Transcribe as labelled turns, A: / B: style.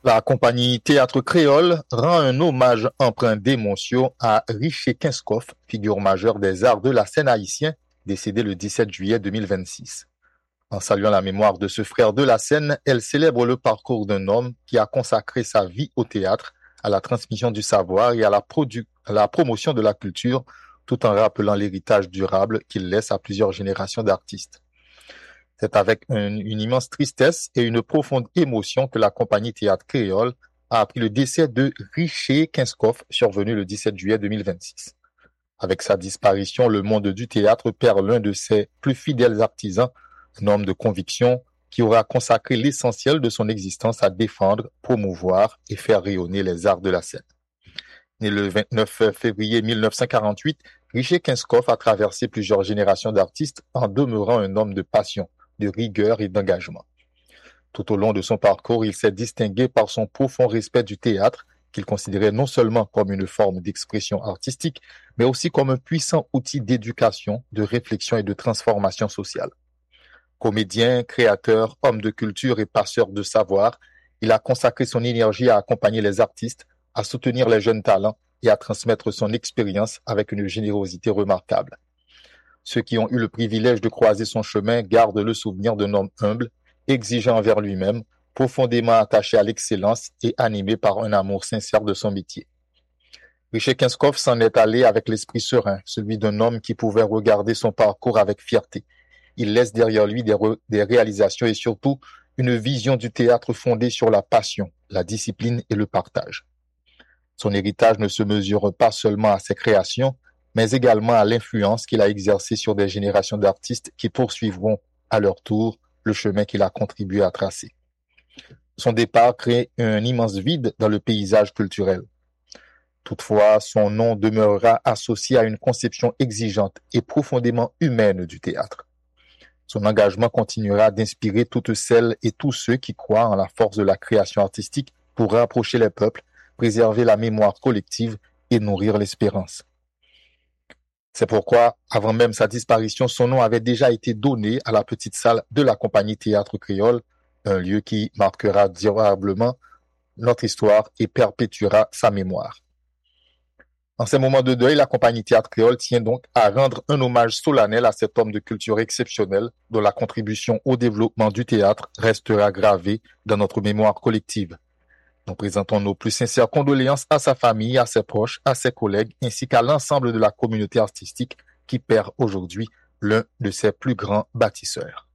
A: La compagnie Théâtre Créole rend un hommage empreint d'émotion à Richer Kinskov, figure majeure des arts de la scène haïtien, décédé le 17 juillet 2026. En saluant la mémoire de ce frère de la scène, elle célèbre le parcours d'un homme qui a consacré sa vie au théâtre, à la transmission du savoir et à la promotion de la culture, tout en rappelant l'héritage durable qu'il laisse à plusieurs générations d'artistes. C'est avec une immense tristesse et une profonde émotion que la compagnie Théâtre Créole a appris le décès de Richer Kinskov, survenu le 17 juillet 2026. Avec sa disparition, le monde du théâtre perd l'un de ses plus fidèles artisans, un homme de conviction qui aura consacré l'essentiel de son existence à défendre, promouvoir et faire rayonner les arts de la scène. Né le 29 février 1948, Richer Kinskov a traversé plusieurs générations d'artistes en demeurant un homme de passion, de rigueur et d'engagement. Tout au long de son parcours, il s'est distingué par son profond respect du théâtre, qu'il considérait non seulement comme une forme d'expression artistique, mais aussi comme un puissant outil d'éducation, de réflexion et de transformation sociale. Comédien, créateur, homme de culture et passeur de savoir, il a consacré son énergie à accompagner les artistes, à soutenir les jeunes talents et à transmettre son expérience avec une générosité remarquable. Ceux qui ont eu le privilège de croiser son chemin gardent le souvenir d'un homme humble, exigeant envers lui-même, profondément attaché à l'excellence et animé par un amour sincère de son métier. Richer Kinskov s'en est allé avec l'esprit serein, celui d'un homme qui pouvait regarder son parcours avec fierté. Il laisse derrière lui des réalisations et surtout une vision du théâtre fondée sur la passion, la discipline et le partage. Son héritage ne se mesure pas seulement à ses créations, mais également à l'influence qu'il a exercée sur des générations d'artistes qui poursuivront à leur tour le chemin qu'il a contribué à tracer. Son départ crée un immense vide dans le paysage culturel. Toutefois, son nom demeurera associé à une conception exigeante et profondément humaine du théâtre. Son engagement continuera d'inspirer toutes celles et tous ceux qui croient en la force de la création artistique pour rapprocher les peuples, préserver la mémoire collective et nourrir l'espérance. C'est pourquoi, avant même sa disparition, son nom avait déjà été donné à la petite salle de la compagnie Théâtre Créole, un lieu qui marquera durablement notre histoire et perpétuera sa mémoire. En ces moments de deuil, la compagnie Théâtre Créole tient donc à rendre un hommage solennel à cet homme de culture exceptionnel dont la contribution au développement du théâtre restera gravée dans notre mémoire collective. Nous présentons nos plus sincères condoléances à sa famille, à ses proches, à ses collègues, ainsi qu'à l'ensemble de la communauté artistique qui perd aujourd'hui l'un de ses plus grands bâtisseurs.